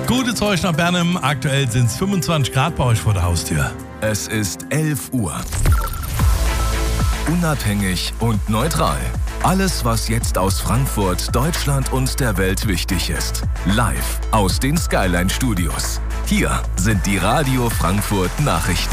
Gute Zeug nach Bernum. Aktuell sind es 25 Grad bei euch vor der Haustür. Es ist 11 Uhr. Unabhängig und neutral. Alles, was jetzt aus Frankfurt, Deutschland und der Welt wichtig ist. Live aus den Skyline Studios. Hier sind die Radio Frankfurt Nachrichten.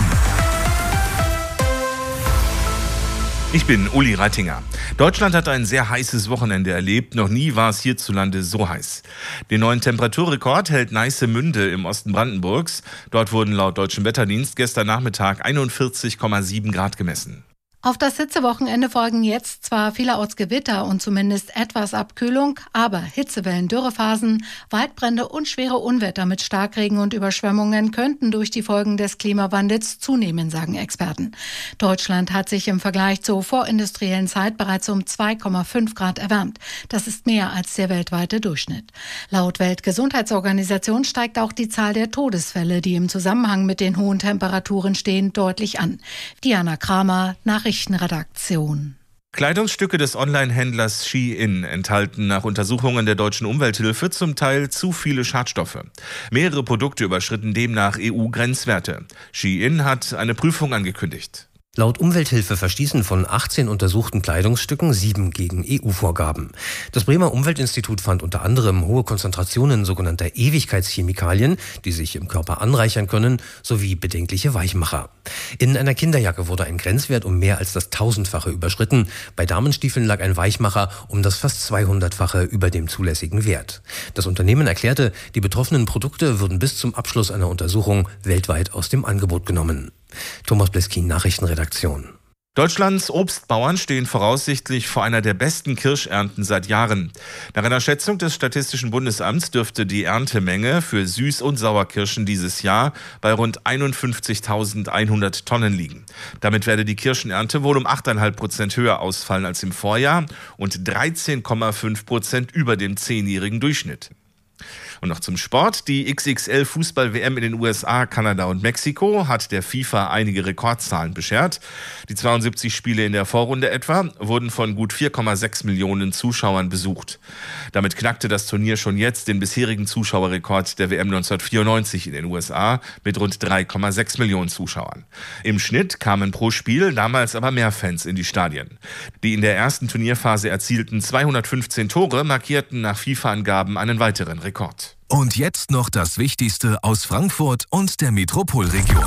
Ich bin Uli Reitinger. Deutschland hat ein sehr heißes Wochenende erlebt. Noch nie war es hierzulande so heiß. Den neuen Temperaturrekord hält Neissemünde im Osten Brandenburgs. Dort wurden laut Deutschem Wetterdienst gestern Nachmittag 41,7 Grad gemessen. Auf das Hitzewochenende folgen jetzt zwar vielerorts Gewitter und zumindest etwas Abkühlung, aber Hitzewellen, Dürrephasen, Waldbrände und schwere Unwetter mit Starkregen und Überschwemmungen könnten durch die Folgen des Klimawandels zunehmen, sagen Experten. Deutschland hat sich im Vergleich zur vorindustriellen Zeit bereits um 2,5 Grad erwärmt. Das ist mehr als der weltweite Durchschnitt. Laut Weltgesundheitsorganisation steigt auch die Zahl der Todesfälle, die im Zusammenhang mit den hohen Temperaturen stehen, deutlich an. Diana Kramer, Nachrichtenredaktion. Kleidungsstücke des Online-Händlers Shein enthalten nach Untersuchungen der Deutschen Umwelthilfe zum Teil zu viele Schadstoffe. Mehrere Produkte überschritten demnach EU-Grenzwerte. Shein hat eine Prüfung angekündigt. Laut Umwelthilfe verstießen von 18 untersuchten Kleidungsstücken 7 gegen EU-Vorgaben. Das Bremer Umweltinstitut fand unter anderem hohe Konzentrationen sogenannter Ewigkeitschemikalien, die sich im Körper anreichern können, sowie bedenkliche Weichmacher. In einer Kinderjacke wurde ein Grenzwert um mehr als das 1000-fache überschritten. Bei Damenstiefeln lag ein Weichmacher um das fast 200-fache über dem zulässigen Wert. Das Unternehmen erklärte, die betroffenen Produkte würden bis zum Abschluss einer Untersuchung weltweit aus dem Angebot genommen. Thomas Bleskin, Nachrichtenredaktion. Deutschlands Obstbauern stehen voraussichtlich vor einer der besten Kirschernten seit Jahren. Nach einer Schätzung des Statistischen Bundesamts dürfte die Erntemenge für Süß- und Sauerkirschen dieses Jahr bei rund 51.100 Tonnen liegen. Damit werde die Kirschenernte wohl um 8,5% höher ausfallen als im Vorjahr und 13,5% über dem 10-jährigen Durchschnitt. Und noch zum Sport. Die XXL-Fußball-WM in den USA, Kanada und Mexiko hat der FIFA einige Rekordzahlen beschert. Die 72 Spiele in der Vorrunde etwa wurden von gut 4,6 Millionen Zuschauern besucht. Damit knackte das Turnier schon jetzt den bisherigen Zuschauerrekord der WM 1994 in den USA mit rund 3,6 Millionen Zuschauern. Im Schnitt kamen pro Spiel damals aber mehr Fans in die Stadien. Die in der ersten Turnierphase erzielten 215 Tore markierten nach FIFA-Angaben einen weiteren Rekord. Und jetzt noch das Wichtigste aus Frankfurt und der Metropolregion.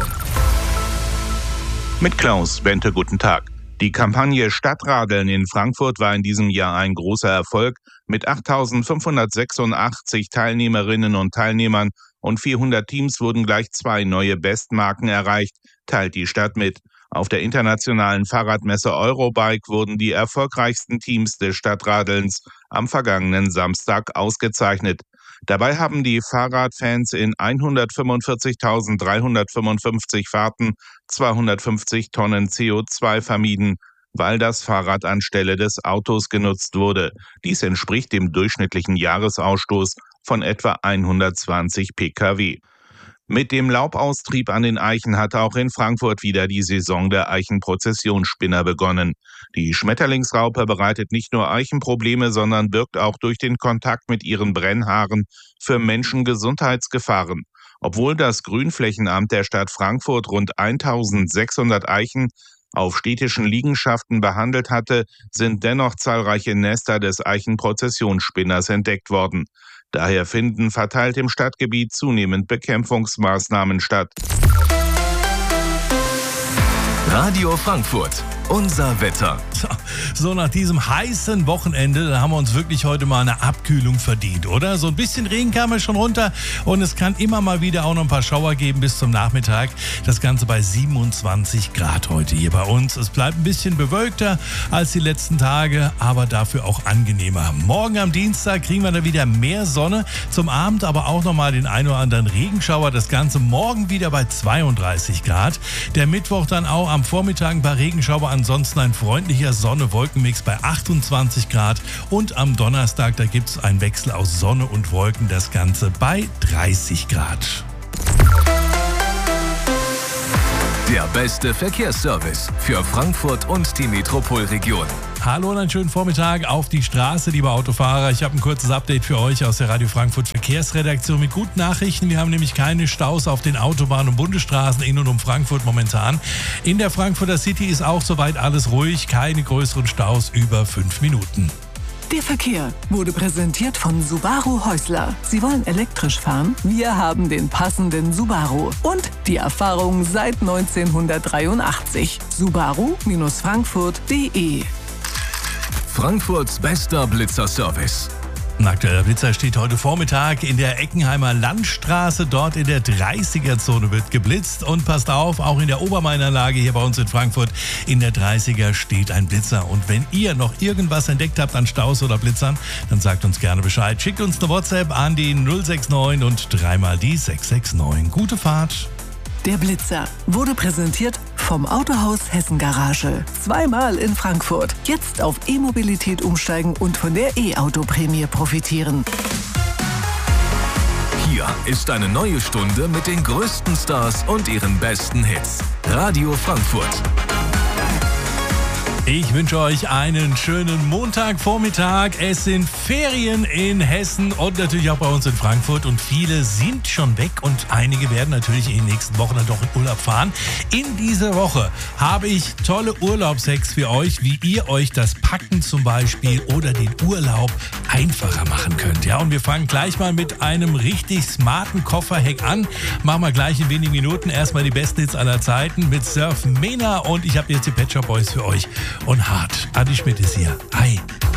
Mit Klaus Bente, guten Tag. Die Kampagne Stadtradeln in Frankfurt war in diesem Jahr ein großer Erfolg. Mit 8.586 Teilnehmerinnen und Teilnehmern und 400 Teams wurden gleich 2 neue Bestmarken erreicht, teilt die Stadt mit. Auf der internationalen Fahrradmesse Eurobike wurden die erfolgreichsten Teams des Stadtradelns am vergangenen Samstag ausgezeichnet. Dabei haben die Fahrradfans in 145.355 Fahrten 250 Tonnen CO2 vermieden, weil das Fahrrad anstelle des Autos genutzt wurde. Dies entspricht dem durchschnittlichen Jahresausstoß von etwa 120 Pkw. Mit dem Laubaustrieb an den Eichen hat auch in Frankfurt wieder die Saison der Eichenprozessionsspinner begonnen. Die Schmetterlingsraupe bereitet nicht nur Eichenprobleme, sondern birgt auch durch den Kontakt mit ihren Brennhaaren für Menschen Gesundheitsgefahren. Obwohl das Grünflächenamt der Stadt Frankfurt rund 1.600 Eichen auf städtischen Liegenschaften behandelt hatte, sind dennoch zahlreiche Nester des Eichenprozessionsspinners entdeckt worden. Daher finden verteilt im Stadtgebiet zunehmend Bekämpfungsmaßnahmen statt. Radio Frankfurt, unser Wetter. So, nach diesem heißen Wochenende, da haben wir uns wirklich heute mal eine Abkühlung verdient, oder? So ein bisschen Regen kam ja schon runter und es kann immer mal wieder auch noch ein paar Schauer geben bis zum Nachmittag. Das Ganze bei 27 Grad heute hier bei uns. Es bleibt ein bisschen bewölkter als die letzten Tage, aber dafür auch angenehmer. Morgen am Dienstag kriegen wir dann wieder mehr Sonne, zum Abend aber auch nochmal den ein oder anderen Regenschauer. Das Ganze morgen wieder bei 32 Grad. Der Mittwoch dann auch am Vormittag ein paar Regenschauer, ansonsten ein freundlicher Sonne-Wolkenmix bei 28 Grad und am Donnerstag, da gibt es einen Wechsel aus Sonne und Wolken, das Ganze bei 30 Grad. Der beste Verkehrsservice für Frankfurt und die Metropolregion. Hallo und einen schönen Vormittag auf die Straße, liebe Autofahrer. Ich habe ein kurzes Update für euch aus der Radio Frankfurt Verkehrsredaktion mit guten Nachrichten. Wir haben nämlich keine Staus auf den Autobahnen und Bundesstraßen in und um Frankfurt momentan. In der Frankfurter City ist auch soweit alles ruhig, keine größeren Staus über 5 Minuten. Der Verkehr wurde präsentiert von Subaru Häusler. Sie wollen elektrisch fahren? Wir haben den passenden Subaru. Und die Erfahrung seit 1983. Subaru-Frankfurt.de. Frankfurts bester Blitzerservice. Ein aktueller Blitzer steht heute Vormittag in der Eckenheimer Landstraße. Dort in der 30er-Zone wird geblitzt. Und passt auf, auch in der Obermainanlage hier bei uns in Frankfurt in der 30er steht ein Blitzer. Und wenn ihr noch irgendwas entdeckt habt an Staus oder Blitzern, dann sagt uns gerne Bescheid. Schickt uns eine WhatsApp an die 069 und dreimal die 669. Gute Fahrt. Der Blitzer wurde präsentiert vom Autohaus Hessen Garage. 2-mal in Frankfurt. Jetzt auf E-Mobilität umsteigen und von der E-Auto-Prämie profitieren. Hier ist eine neue Stunde mit den größten Stars und ihren besten Hits. Radio Frankfurt. Ich wünsche euch einen schönen Montagvormittag. Es sind Ferien in Hessen und natürlich auch bei uns in Frankfurt. Und viele sind schon weg und einige werden natürlich in den nächsten Wochen dann doch in Urlaub fahren. In dieser Woche habe ich tolle Urlaubshacks für euch, wie ihr euch das Packen zum Beispiel oder den Urlaub einfacher machen könnt. Ja, und wir fangen gleich mal mit einem richtig smarten Kofferhack an. Machen wir gleich in wenigen Minuten erstmal die besten Hits aller Zeiten mit Surf Mena und ich habe jetzt die Pet Shop Boys für euch. Und hart. Adi Schmidt ist hier. Hi.